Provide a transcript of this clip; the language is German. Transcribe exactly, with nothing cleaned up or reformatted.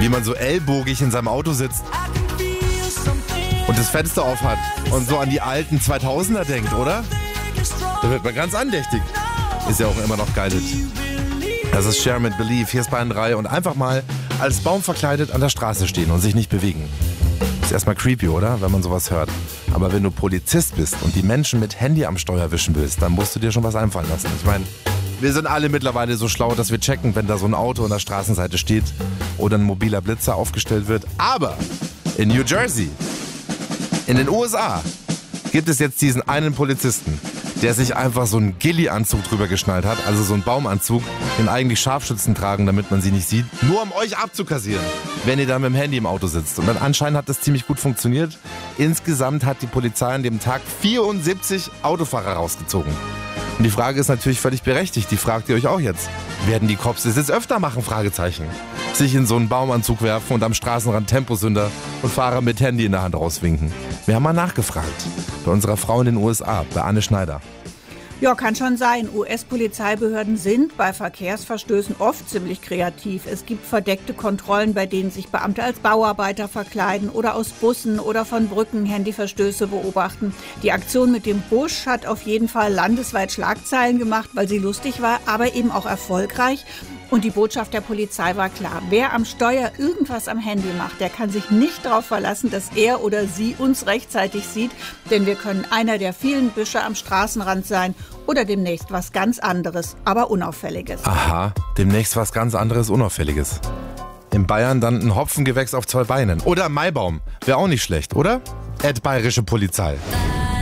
wie man so ellbogig in seinem Auto sitzt und das Fenster auf hat und so an die alten zweitausender denkt, oder? Da wird man ganz andächtig. Ist ja auch immer noch geil. Das ist Cher mit Believe. Hier ist Bayern drei und einfach mal als Baum verkleidet an der Straße stehen und sich nicht bewegen. Ist erstmal creepy, oder? Wenn man sowas hört. Aber wenn du Polizist bist und die Menschen mit Handy am Steuer wischen willst, dann musst du dir schon was einfallen lassen. Ich meine, wir sind alle mittlerweile so schlau, dass wir checken, wenn da so ein Auto an der Straßenseite steht oder ein mobiler Blitzer aufgestellt wird. Aber in New Jersey, in den U S A, gibt es jetzt diesen einen Polizisten, der sich einfach so einen Ghillie-Anzug drüber geschnallt hat, also so einen Baumanzug, den eigentlich Scharfschützen tragen, damit man sie nicht sieht, nur um euch abzukassieren, wenn ihr da mit dem Handy im Auto sitzt. Und dann anscheinend hat das ziemlich gut funktioniert. Insgesamt hat die Polizei an dem Tag vierundsiebzig Autofahrer rausgezogen. Und die Frage ist natürlich völlig berechtigt, die fragt ihr euch auch jetzt. Werden die Cops das jetzt öfter machen? Fragezeichen. Sich in so einen Baumanzug werfen und am Straßenrand Temposünder und Fahrer mit Handy in der Hand rauswinken. Wir haben mal nachgefragt. Bei unserer Frau in den U S A, bei Anne Schneider. Ja, kann schon sein. U S-Polizeibehörden sind bei Verkehrsverstößen oft ziemlich kreativ. Es gibt verdeckte Kontrollen, bei denen sich Beamte als Bauarbeiter verkleiden oder aus Bussen oder von Brücken Handyverstöße beobachten. Die Aktion mit dem Busch hat auf jeden Fall landesweit Schlagzeilen gemacht, weil sie lustig war, aber eben auch erfolgreich. Und die Botschaft der Polizei war klar: Wer am Steuer irgendwas am Handy macht, der kann sich nicht darauf verlassen, dass er oder sie uns rechtzeitig sieht, denn wir können einer der vielen Büsche am Straßenrand sein oder demnächst was ganz anderes, aber Unauffälliges. Aha, demnächst was ganz anderes, Unauffälliges. In Bayern dann ein Hopfengewächs auf zwei Beinen. Oder ein Maibaum. Wäre auch nicht schlecht, oder? Ad bayerische Polizei.